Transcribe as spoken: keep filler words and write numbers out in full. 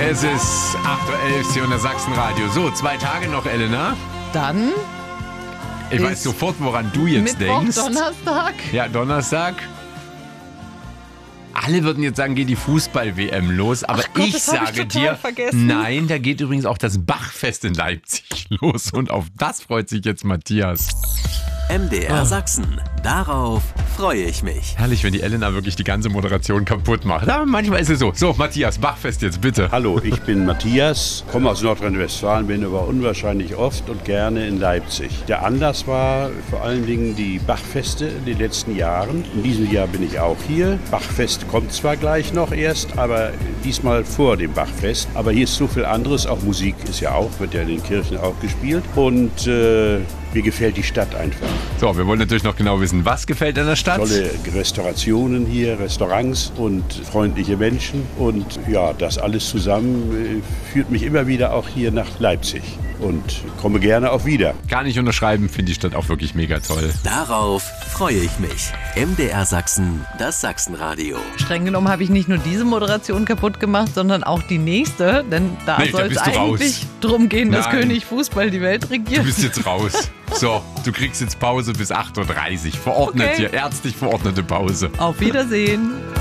Es ist acht Uhr elf, hier unter Sachsenradio. So, zwei Tage noch, Elena. Dann Ich ist weiß sofort, woran du jetzt Mittwoch, denkst. Donnerstag. Ja, Donnerstag. Alle würden jetzt sagen, geht die Fußball-W M los, aber Ach Gott, ich das hab ich sage total dir, vergessen. nein, da geht übrigens auch das Bachfest in Leipzig los und auf das freut sich jetzt Matthias. M D R Sachsen. Darauf freue ich mich. Herrlich, wenn die Elena wirklich die ganze Moderation kaputt macht. Aber manchmal ist es so. So, Matthias, Bachfest jetzt bitte. Hallo, ich bin Matthias, komme aus Nordrhein-Westfalen, bin aber unwahrscheinlich oft und gerne in Leipzig. Der Anlass war vor allen Dingen die Bachfeste in den letzten Jahren. In diesem Jahr bin ich auch hier. Bachfest kommt zwar gleich noch erst, aber diesmal vor dem Bachfest. Aber hier ist so viel anderes, auch Musik ist ja auch, wird ja in den Kirchen auch gespielt. Und äh, mir gefällt die Stadt einfach. So, wir wollen natürlich noch genau wissen, was gefällt in der Stadt? Tolle Restaurationen hier, Restaurants und freundliche Menschen. Und ja, das alles zusammen äh, führt mich immer wieder auch hier nach Leipzig. Und komme gerne auch wieder. Gar nicht unterschreiben, finde die Stadt auch wirklich mega toll. Darauf freue ich mich. M D R Sachsen, das Sachsenradio. Streng genommen habe ich nicht nur diese Moderation kaputt gemacht, sondern auch die nächste. Denn da Nee, da soll es bist du eigentlich raus. drum gehen, dass Nein. König Fußball die Welt Du regiert. bist jetzt raus. So, du kriegst jetzt Pause bis acht Uhr dreißig. Verordnet Okay. hier, ärztlich verordnete Pause. Auf Wiedersehen.